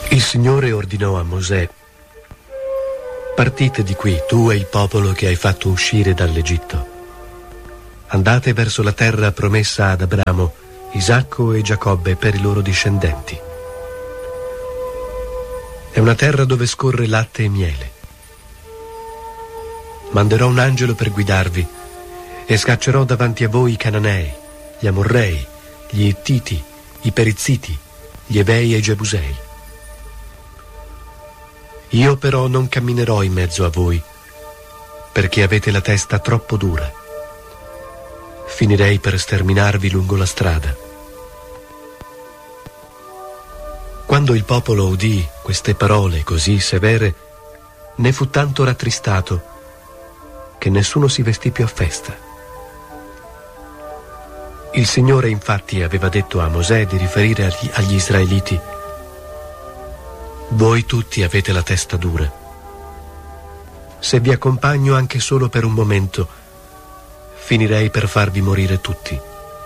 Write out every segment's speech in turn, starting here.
Il Signore ordinò a Mosè: partite di qui, tu e il popolo che hai fatto uscire dall'Egitto. Andate verso la terra promessa ad Abramo, Isacco e Giacobbe per i loro discendenti. È una terra dove scorre latte e miele. Manderò un angelo per guidarvi e scaccerò davanti a voi i Cananei, gli Amorrei, gli Ittiti, i Perizziti, gli Evei e i Gebusei. Io però non camminerò in mezzo a voi, perché avete la testa troppo dura. Finirei per sterminarvi lungo la strada. Quando il popolo udì queste parole così severe, ne fu tanto rattristato che nessuno si vestì più a festa. Il Signore infatti aveva detto a Mosè di riferire agli israeliti: voi tutti avete la testa dura. Se vi accompagno anche solo per un momento, finirei per farvi morire tutti.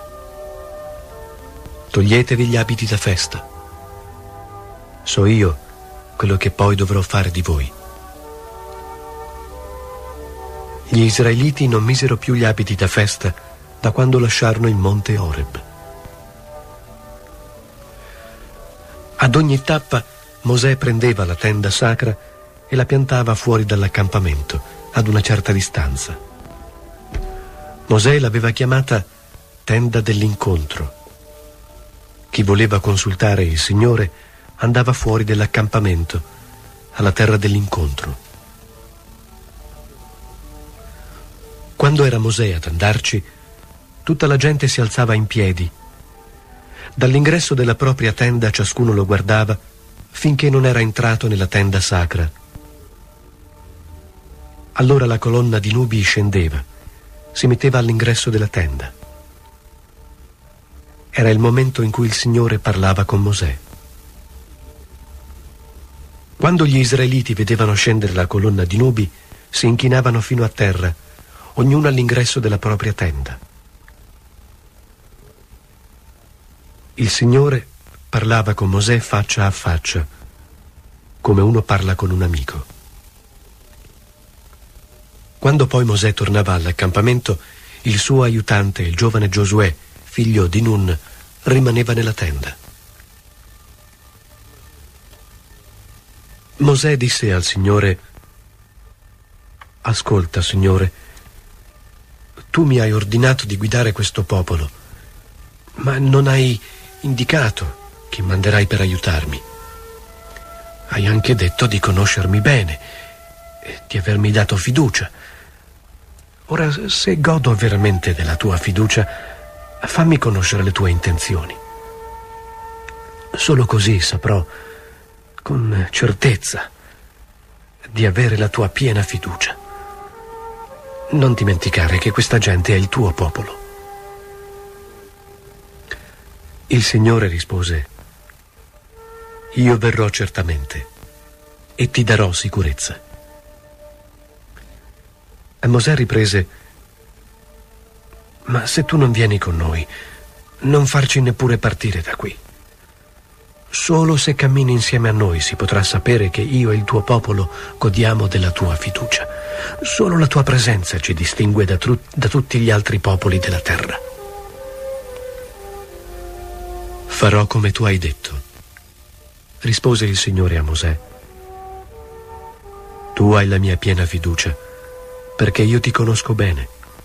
Toglietevi gli abiti da festa. So io quello che poi dovrò fare di voi. Gli israeliti non misero più gli abiti da festa da quando lasciarono il monte Oreb. Ad ogni tappa Mosè prendeva la tenda sacra e la piantava fuori dall'accampamento, ad una certa distanza. Mosè l'aveva chiamata tenda dell'incontro. Chi voleva consultare il Signore andava fuori dell'accampamento, alla terra dell'incontro. Quando era Mosè ad andarci, tutta la gente si alzava in piedi. Dall'ingresso della propria tenda ciascuno lo guardava finché non era entrato nella tenda sacra. Allora la colonna di nubi scendeva, si metteva all'ingresso della tenda. Era il momento in cui il Signore parlava con Mosè. Quando gli israeliti vedevano scendere la colonna di nubi, si inchinavano fino a terra, ognuno all'ingresso della propria tenda. Il Signore parlava con Mosè faccia a faccia, come uno parla con un amico. Quando poi Mosè tornava all'accampamento, il suo aiutante, il giovane Giosuè, figlio di Nun, rimaneva nella tenda. Mosè disse al Signore: ascolta, Signore, tu mi hai ordinato di guidare questo popolo, ma non hai indicato chi manderai per aiutarmi. Hai anche detto di conoscermi bene e di avermi dato fiducia. Ora, se godo veramente della tua fiducia, fammi conoscere le tue intenzioni. Solo così saprò con certezza di avere la tua piena fiducia. Non dimenticare che questa gente è il tuo popolo. Il Signore rispose: io verrò certamente e ti darò sicurezza. E Mosè riprese: ma se tu non vieni con noi, non farci neppure partire da qui. Solo se cammini insieme a noi si potrà sapere che io e il tuo popolo godiamo della tua fiducia. Solo la tua presenza ci distingue da tutti gli altri popoli della terra. Farò come tu hai detto, rispose il Signore a Mosè. Tu hai la mia piena fiducia, perché io ti conosco bene.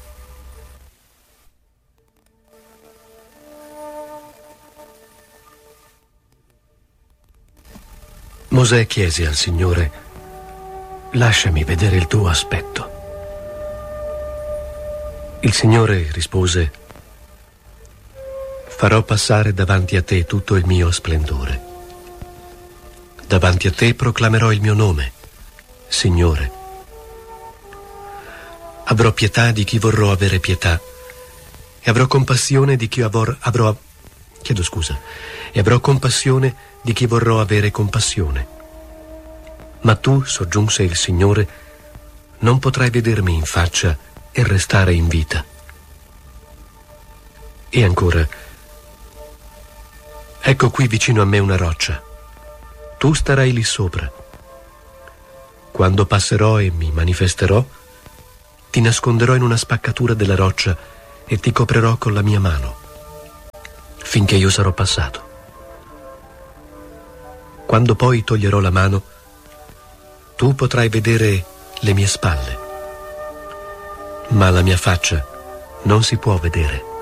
Mosè chiese al Signore: lasciami vedere il tuo aspetto. Il Signore rispose: farò passare davanti a te tutto il mio splendore. Davanti a te proclamerò il mio nome, Signore. Avrò pietà di chi vorrò avere pietà e avrò compassione di chi avrò compassione di chi vorrò avere compassione. Ma tu, soggiunse il Signore, non potrai vedermi in faccia e restare in vita. E ancora: ecco qui vicino a me una roccia. Tu starai lì sopra. Quando passerò e mi manifesterò, ti nasconderò in una spaccatura della roccia e ti coprirò con la mia mano, finché io sarò passato. Quando poi toglierò la mano, tu potrai vedere le mie spalle, ma la mia faccia non si può vedere.